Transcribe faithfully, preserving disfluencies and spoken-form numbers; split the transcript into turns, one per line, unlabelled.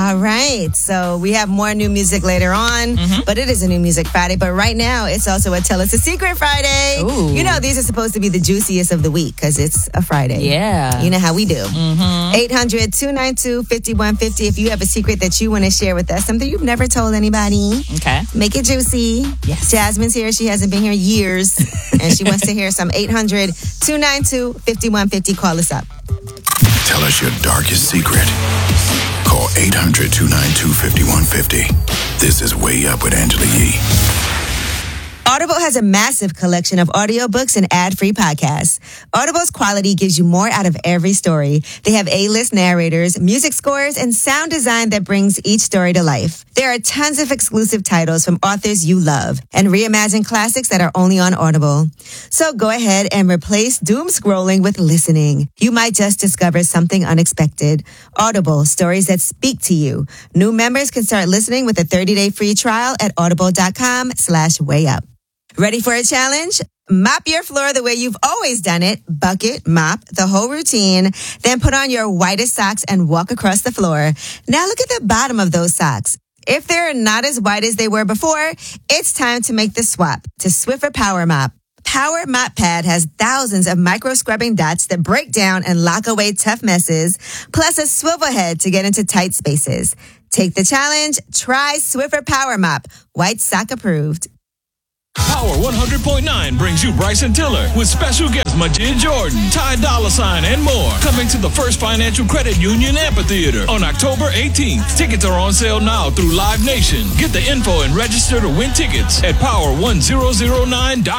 All right. So we have more new music later on, mm-hmm. but it is a new music Friday. But right now, it's also a Tell Us a Secret Friday.
Ooh.
You know, these are supposed to be the juiciest of the week because it's a Friday.
Yeah.
You know how we do.
Mm-hmm.
eight hundred, two nine two, five one five zero. If you have a secret that you want to share with us, something you've never told anybody,
okay,
make it juicy.
Yes.
Jasmine's here. She hasn't been here years, and she wants to hear some. eight hundred, two nine two, five one five zero. Call us up.
Tell us your darkest secret. Call eight hundred, two nine two, five one five zero. This is Way Up with Angela Yee.
Audible has a massive collection of audiobooks and ad-free podcasts. Audible's quality gives you more out of every story. They have A-list narrators, music scores, and sound design that brings each story to life. There are tons of exclusive titles from authors you love and reimagine classics that are only on Audible. So go ahead and replace doom scrolling with listening. You might just discover something unexpected. Audible, stories that speak to you. New members can start listening with a thirty-day free trial at audible.com slash way up. Ready for a challenge? Mop your floor the way you've always done it. Bucket, mop, the whole routine. Then put on your whitest socks and walk across the floor. Now look at the bottom of those socks. If they're not as white as they were before, it's time to make the swap to Swiffer Power Mop. Power Mop Pad has thousands of micro scrubbing dots that break down and lock away tough messes, plus a swivel head to get into tight spaces. Take the challenge. Try Swiffer Power Mop. White sock approved.
Power one hundred point nine brings you Bryson Tiller with special guests Majid Jordan, Ty Dolla Sign, and more. Coming to the First Financial Credit Union Amphitheater on October eighteenth. Tickets are on sale now through Live Nation. Get the info and register to win tickets at power one thousand nine dot com.